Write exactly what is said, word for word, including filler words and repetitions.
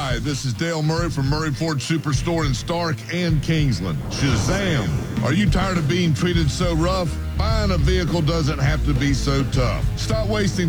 Hi, this is Dale Murray from Murray Ford Superstore in Stark and Kingsland. Shazam! Are you tired of being treated so rough? Buying a vehicle doesn't have to be so tough. Stop wasting